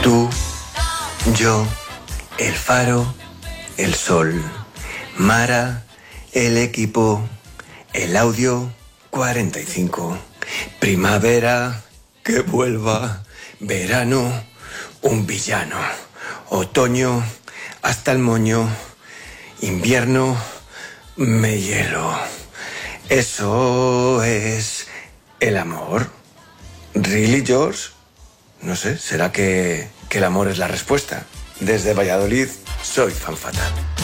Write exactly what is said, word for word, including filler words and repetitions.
Tú, yo, el faro, el sol, Mara, el equipo, el audio cuarenta y cinco. Primavera, que vuelva. Verano, un villano. Otoño, hasta el moño. Invierno, me hielo. Eso es el amor. ¿Really, George? No sé, ¿será que, que el amor es la respuesta? Desde Valladolid, soy fan fatal.